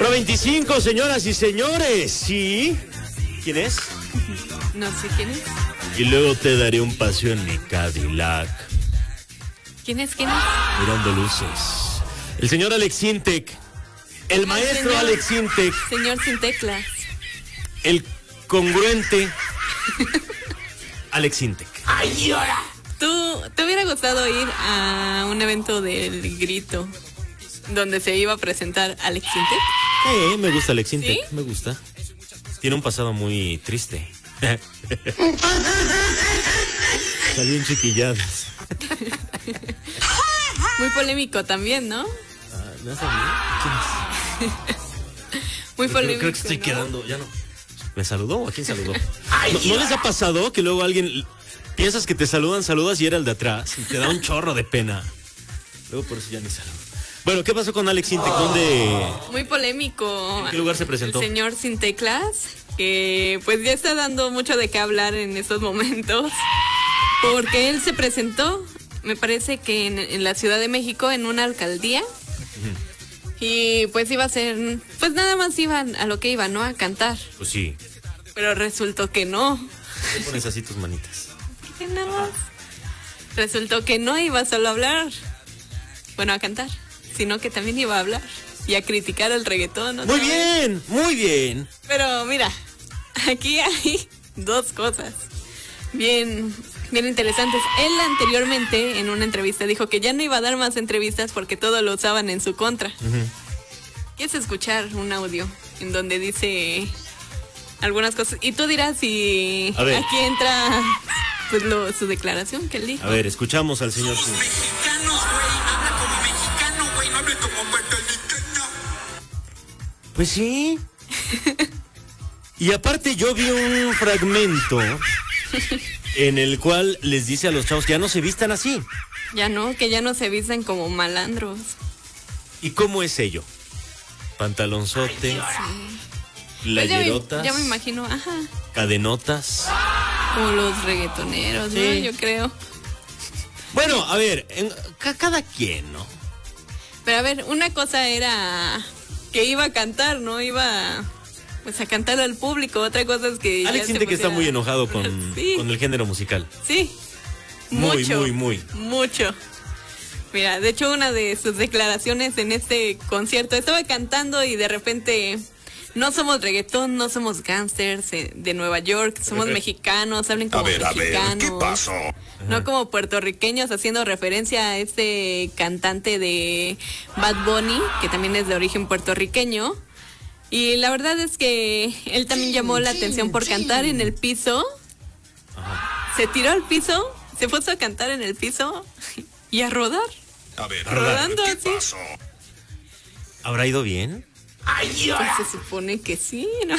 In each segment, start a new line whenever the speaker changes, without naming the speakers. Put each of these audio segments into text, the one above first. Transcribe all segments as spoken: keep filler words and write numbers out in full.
Pro veinticinco, señoras y señores. ¿Sí? ¿Quién es?
No sé quién es.
Y luego te daré un paseo en mi Cadillac.
¿Quién es? ¿Quién es?
Mirando luces. El señor Alex Intec. El maestro
señor,
Alex Intec.
Señor sin teclas.
El congruente Alex Intec.
¡Ay, ahora! ¿Tú te hubiera gustado ir a un evento del Grito donde se iba a presentar Alex Intec?
Eh, me gusta Alex Intec,
¿Sí?
me gusta. Tiene un pasado muy triste. Salió en chiquilladas.
Muy polémico también, ¿no?
Ah, ¿no sabía? ¿Quién es?
Muy
Creo,
polémico.
creo que estoy
¿no?
quedando, ya no. ¿Me saludó o a quién saludó? ¿No, ¿No les ha pasado que luego alguien piensas que te saludan, saludas y era el de atrás? Y te da un chorro de pena. Luego por eso ya ni saludo. Bueno, ¿qué pasó con Alex Intec? ¿Dónde?
Muy polémico.
¿En qué lugar se presentó?
El señor sin teclas, que pues ya está dando mucho de qué hablar en estos momentos, porque él se presentó, me parece que en, en la Ciudad de México, en una alcaldía, uh-huh. y pues iba a ser, pues nada más iban a lo que iba, ¿no? A cantar.
Pues sí.
Pero resultó que no.
¿Qué pones así tus manitas?
¿Qué nada más? Resultó que no iba solo a hablar, bueno, a cantar, sino que también iba a hablar y a criticar el reggaetón.
Muy bien, vez. muy bien.
Pero mira, aquí hay dos cosas bien, bien interesantes. Él anteriormente en una entrevista dijo que ya no iba a dar más entrevistas porque todo lo usaban en su contra. Uh-huh. ¿Quieres escuchar un audio en donde dice algunas cosas? Y tú dirás si aquí entra pues lo, su declaración que él dijo.
A ver, escuchamos al señor.
Somos mexicanos, güey. Habla como mexicano, güey. No hable como puertorriqueño.
Pues sí. Y aparte yo vi un fragmento en el cual les dice a los chavos que ya no se vistan así.
Ya no, que ya no se visten como malandros.
¿Y cómo es ello? Pantalonzote,
sí.
playerotas,
ya, me, ya me imagino, ajá.
Cadenotas.
Como los reggaetoneros, sí. ¿no? Yo creo.
Bueno, a ver, en, ca- cada quien, ¿no?
Pero a ver, una cosa era que iba a cantar, ¿no? Iba pues a cantar al público. Otra cosa es que
Alex siente que está muy enojado con, sí. con el género musical.
Sí.
Muy,
mucho,
muy, muy.
Mucho. Mira, de hecho una de sus declaraciones en este concierto, estaba cantando y de repente, no somos reggaetón, no somos gángsters de Nueva York, somos mexicanos, hablen como
a ver,
mexicanos.
A ver, ¿qué pasó?
No como puertorriqueños, haciendo referencia a este cantante de Bad Bunny, que también es de origen puertorriqueño. Y la verdad es que él también llamó la atención por cantar en el piso. Ajá. Se tiró al piso, se puso a cantar en el piso y a rodar.
A ver,
rodando
¿qué
así.
pasó?
¿Habrá ido bien?
Pues se supone que sí, ¿no?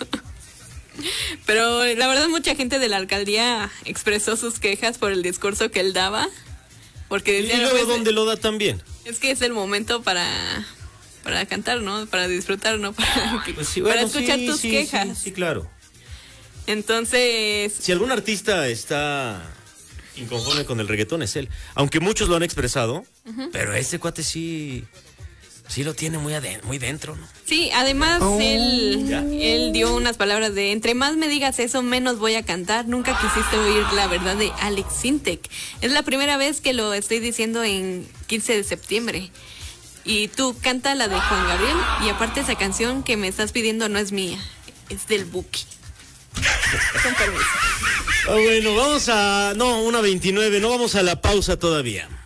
Pero la verdad mucha gente de la alcaldía expresó sus quejas por el discurso que él daba. Porque decían,
¿Y luego
pues,
dónde lo da también?
Es que es el momento para, para cantar, ¿no? Para disfrutar, ¿no? Para,
pues sí, bueno,
para escuchar
sí,
tus
sí,
quejas.
Sí, sí, claro.
Entonces...
Si algún artista está inconforme con el reggaetón es él. Aunque muchos lo han expresado, uh-huh. pero este cuate sí... Sí lo tiene muy adentro, muy dentro, ¿no?
Sí, además oh, él, él dio unas palabras de entre más me digas eso, menos voy a cantar. Nunca quisiste oír la verdad de Alex Intec. Es la primera vez que lo estoy diciendo en quince de septiembre. Y tú canta la de Juan Gabriel. Y aparte esa canción que me estás pidiendo no es mía, es del Buki. Con permiso.
Ah, bueno, vamos a... No, una veintinueve, no vamos a la pausa todavía.